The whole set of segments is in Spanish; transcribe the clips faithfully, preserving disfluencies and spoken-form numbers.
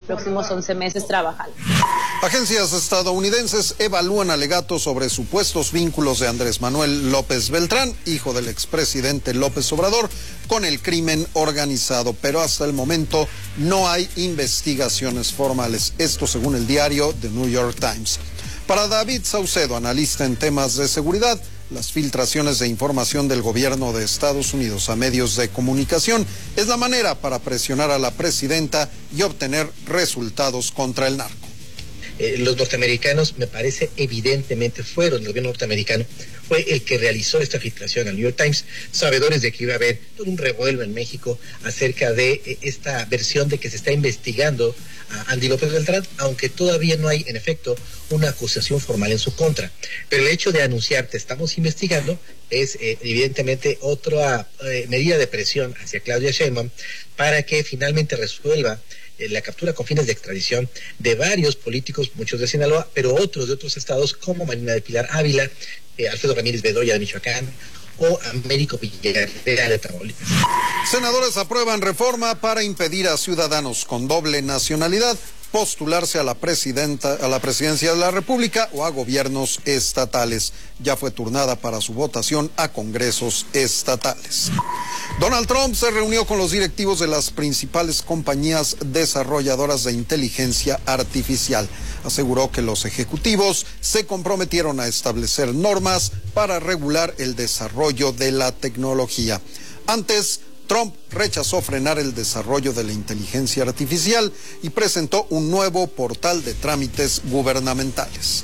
próximos once meses trabajando. Agencias estadounidenses evalúan alegatos sobre supuestos vínculos de Andrés Manuel López Beltrán, hijo del expresidente López Obrador, con el crimen organizado, pero hasta el momento no hay investigaciones formales. Esto según el diario The New York Times. Para David Saucedo, analista en temas de seguridad, las filtraciones de información del gobierno de Estados Unidos a medios de comunicación es la manera para presionar a la presidenta y obtener resultados contra el narco. Eh, los norteamericanos, me parece evidentemente fueron, el gobierno norteamericano fue el que realizó esta filtración al New York Times, sabedores de que iba a haber todo un revuelo en México acerca de eh, esta versión de que se está investigando a Andy López Beltrán, aunque todavía no hay, en efecto, una acusación formal en su contra. Pero el hecho de anunciar te estamos investigando es eh, evidentemente otra eh, medida de presión hacia Claudia Sheinbaum para que finalmente resuelva la captura con fines de extradición de varios políticos, muchos de Sinaloa, pero otros de otros estados como Marina de Pilar Ávila, eh, Alfredo Ramírez Bedoya de Michoacán o Américo Villarreal de Tamaulipas. Senadores aprueban reforma para impedir a ciudadanos con doble nacionalidad postularse a la presidenta, a la presidencia de la República o a gobiernos estatales. Ya fue turnada para su votación a congresos estatales. Donald Trump se reunió con los directivos de las principales compañías desarrolladoras de inteligencia artificial. Aseguró que los ejecutivos se comprometieron a establecer normas para regular el desarrollo de la tecnología. Antes, Trump rechazó frenar el desarrollo de la inteligencia artificial y presentó un nuevo portal de trámites gubernamentales.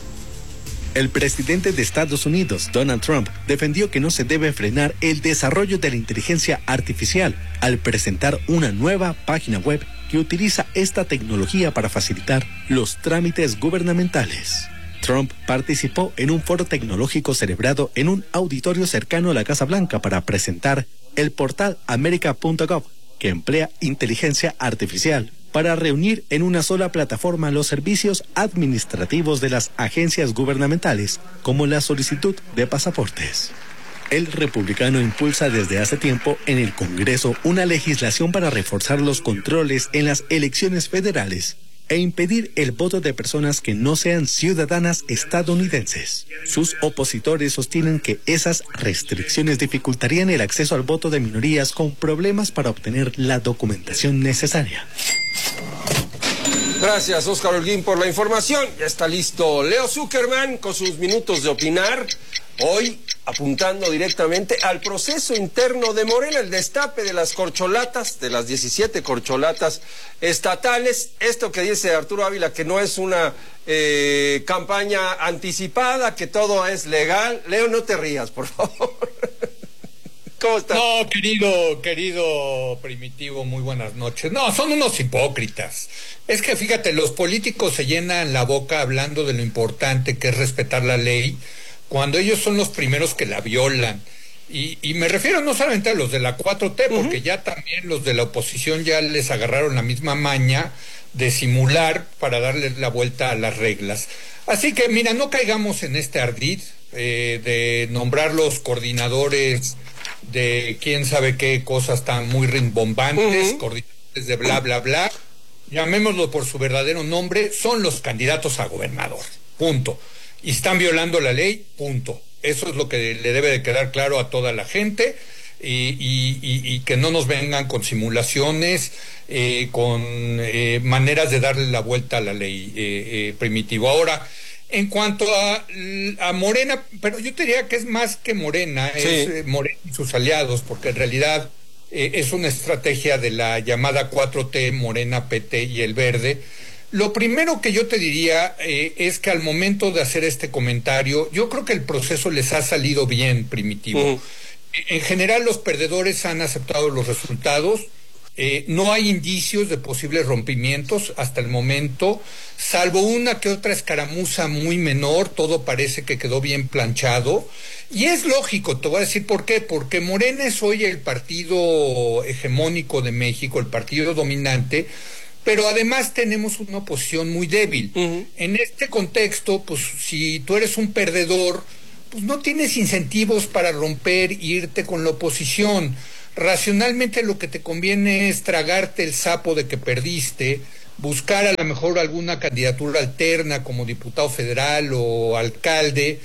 El presidente de Estados Unidos, Donald Trump, defendió que no se debe frenar el desarrollo de la inteligencia artificial al presentar una nueva página web que utiliza esta tecnología para facilitar los trámites gubernamentales. Trump participó en un foro tecnológico celebrado en un auditorio cercano a la Casa Blanca para presentar el portal America punto gov, que emplea inteligencia artificial para reunir en una sola plataforma los servicios administrativos de las agencias gubernamentales, como la solicitud de pasaportes. El republicano impulsa desde hace tiempo en el Congreso una legislación para reforzar los controles en las elecciones federales e impedir el voto de personas que no sean ciudadanas estadounidenses. Sus opositores sostienen que esas restricciones dificultarían el acceso al voto de minorías con problemas para obtener la documentación necesaria. Gracias, Óscar Holguín, por la información. Ya está listo Leo Zuckerman con sus minutos de opinar. Hoy apuntando directamente al proceso interno de Morena, el destape de las corcholatas, de las diecisiete corcholatas estatales. Esto que dice Arturo Ávila, que no es una eh, campaña anticipada, que todo es legal. Leo, no te rías, por favor. ¿Cómo estás? No, querido, querido Primitivo, muy buenas noches. No, son unos hipócritas. Es que fíjate, los políticos se llenan la boca hablando de lo importante que es respetar la ley, cuando ellos son los primeros que la violan. Y, y me refiero no solamente a los de la cuatro T, uh-huh. porque ya también los de la oposición ya les agarraron la misma maña de simular para darle la vuelta a las reglas. Así que, mira, no caigamos en este ardid eh, de nombrar los coordinadores de quién sabe qué cosas tan muy rimbombantes, uh-huh. coordinadores de bla, bla, bla. Llamémoslo por su verdadero nombre, son los candidatos a gobernador. Punto. Y están violando la ley, punto. Eso es lo que le debe de quedar claro a toda la gente, y, y, y, y que no nos vengan con simulaciones, eh, con eh, maneras de darle la vuelta a la ley, eh, eh, Primitivo. Ahora, en cuanto a, a Morena, pero yo te diría que es más que Morena, sí. es eh, Morena y sus aliados, porque en realidad eh, es una estrategia de la llamada cuatro T, Morena, P T y el Verde. Lo primero que yo te diría eh, es que al momento de hacer este comentario, yo creo que el proceso les ha salido bien, Primitivo. Uh-huh. En general, los perdedores han aceptado los resultados. Eh, no hay indicios de posibles rompimientos hasta el momento, salvo una que otra escaramuza muy menor. Todo parece que quedó bien planchado. Y es lógico, te voy a decir por qué. Porque Morena es hoy el partido hegemónico de México, el partido dominante, pero además tenemos una oposición muy débil. Uh-huh. En este contexto, pues si tú eres un perdedor, pues no tienes incentivos para romper e irte con la oposición. Racionalmente lo que te conviene es tragarte el sapo de que perdiste, buscar a lo mejor alguna candidatura alterna como diputado federal o alcalde,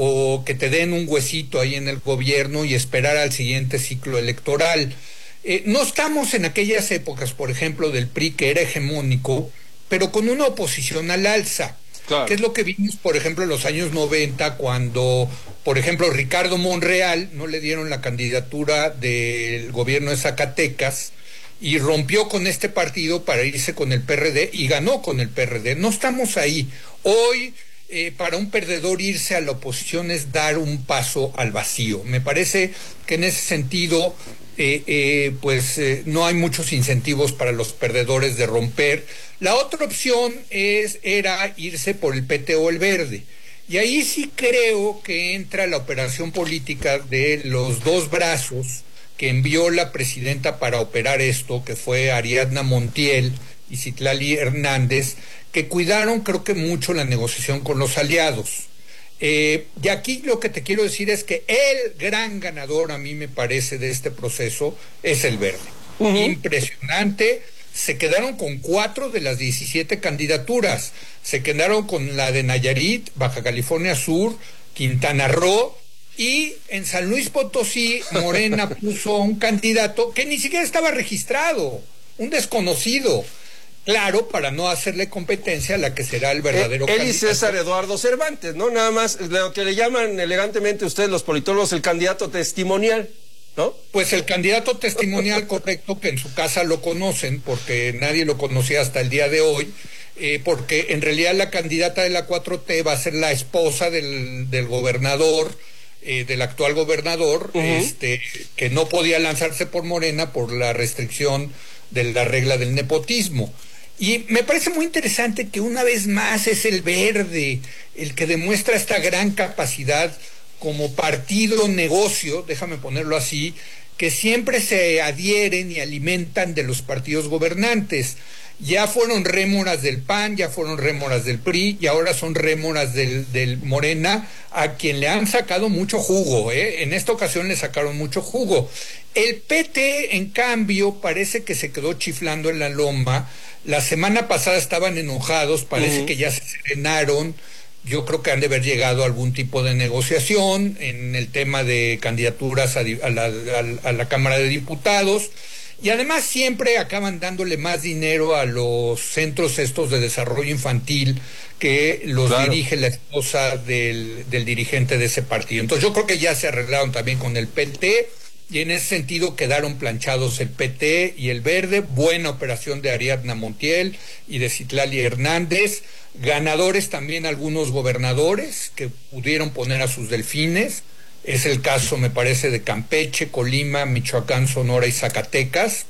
o que te den un huesito ahí en el gobierno y esperar al siguiente ciclo electoral. Eh, no estamos en aquellas épocas, por ejemplo, del P R I, que era hegemónico, pero con una oposición al alza. Claro. Que es lo que vimos, por ejemplo, en los años noventa, cuando, por ejemplo, Ricardo Monreal no le dieron la candidatura del gobierno de Zacatecas y rompió con este partido para irse con el P R D y ganó con el P R D. No estamos ahí. Hoy, eh, para un perdedor irse a la oposición es dar un paso al vacío. Me parece que en ese sentido, eh, eh, pues eh, no hay muchos incentivos para los perdedores de romper. La otra opción es, era irse por el P T o el Verde. Y ahí sí creo que entra la operación política de los dos brazos que envió la presidenta para operar esto, que fue Ariadna Montiel y Citlali Hernández, que cuidaron creo que mucho la negociación con los aliados. Eh, y aquí lo que te quiero decir es que el gran ganador, a mí me parece, de este proceso es el Verde. Uh-huh. Impresionante. Se quedaron con cuatro de las diecisiete candidaturas. Se quedaron con la de Nayarit, Baja California Sur, Quintana Roo, y en San Luis Potosí Morena puso un candidato que ni siquiera estaba registrado, un desconocido. Claro, para no hacerle competencia a la que será el verdadero eh, él candidato. y César Eduardo Cervantes, ¿no? Nada más, lo que le llaman elegantemente ustedes los politólogos el candidato testimonial, ¿no? Pues el candidato testimonial, correcto, que en su casa lo conocen, porque nadie lo conocía hasta el día de hoy, eh, porque en realidad la candidata de la cuatro T va a ser la esposa del, del gobernador, eh, del actual gobernador, uh-huh. este, que no podía lanzarse por Morena por la restricción de la regla del nepotismo. Y me parece muy interesante que una vez más es el Verde el que demuestra esta gran capacidad como partido negocio, déjame ponerlo así, que siempre se adhieren y alimentan de los partidos gobernantes. Ya fueron rémoras del P A N, ya fueron rémoras del P R I y ahora son rémoras del, del Morena, a quien le han sacado mucho jugo, ¿eh? En esta ocasión le sacaron mucho jugo. El P T, en cambio, parece que se quedó chiflando en la loma. La semana pasada estaban enojados, parece uh-huh. que ya se serenaron. Yo creo que han de haber llegado a algún tipo de negociación en el tema de candidaturas a, a, la, a, a la Cámara de Diputados. Y además siempre acaban dándole más dinero a los centros estos de desarrollo infantil que los claro. dirige la esposa del, del dirigente de ese partido. Entonces yo creo que ya se arreglaron también con el P T y en ese sentido quedaron planchados el P T y el Verde. Buena operación de Ariadna Montiel y de Citlali Hernández. Ganadores también algunos gobernadores que pudieron poner a sus delfines. Es el caso, me parece, de Campeche, Colima, Michoacán, Sonora y Zacatecas.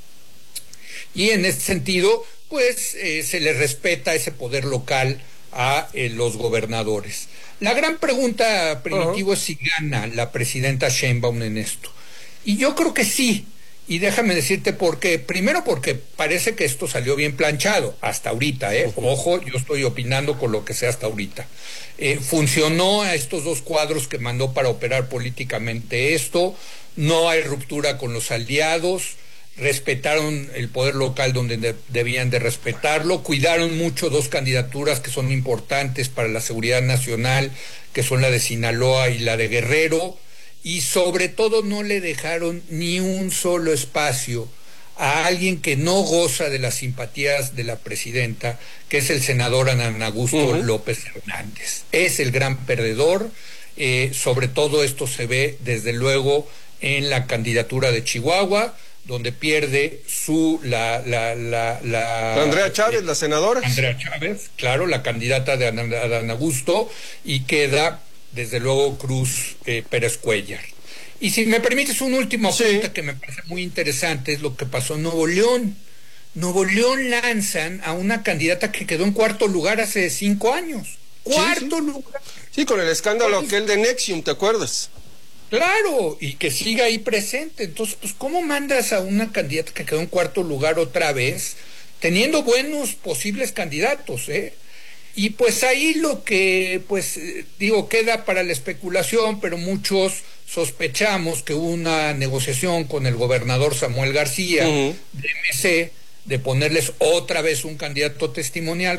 Y en este sentido, pues, eh, se le respeta ese poder local a eh, los gobernadores. La gran pregunta, Primitivo, uh-huh. es si gana la presidenta Sheinbaum en esto. Y yo creo que sí. Y déjame decirte por qué. Primero porque parece que esto salió bien planchado, hasta ahorita, ¿eh? Ojo, yo estoy opinando con lo que sea hasta ahorita. Eh, funcionó a estos dos cuadros que mandó para operar políticamente esto, no hay ruptura con los aliados, respetaron el poder local donde de, debían de respetarlo, cuidaron mucho dos candidaturas que son importantes para la seguridad nacional, que son la de Sinaloa y la de Guerrero, y sobre todo no le dejaron ni un solo espacio a alguien que no goza de las simpatías de la presidenta, que es el senador Adán Augusto uh-huh. López Hernández. Es el gran perdedor, eh, sobre todo esto se ve desde luego en la candidatura de Chihuahua, donde pierde su la la la, la Andrea Chávez, eh, la senadora. Andrea Chávez, claro, la candidata de Adán Augusto, y queda desde luego Cruz eh, Pérez Cuellar. Y si me permites un último sí. punto que me parece muy interesante, es lo que pasó en Nuevo León. Nuevo León lanzan a una candidata que quedó en cuarto lugar hace cinco años. Cuarto sí, sí. lugar. Sí, con el escándalo aquel de Nexium, ¿te acuerdas? Claro, y que siga ahí presente. Entonces, pues, ¿cómo mandas a una candidata que quedó en cuarto lugar otra vez, teniendo buenos posibles candidatos, eh? Y pues ahí lo que, pues, digo, queda para la especulación, pero muchos sospechamos que hubo una negociación con el gobernador Samuel García, uh-huh. de M C, de ponerles otra vez un candidato testimonial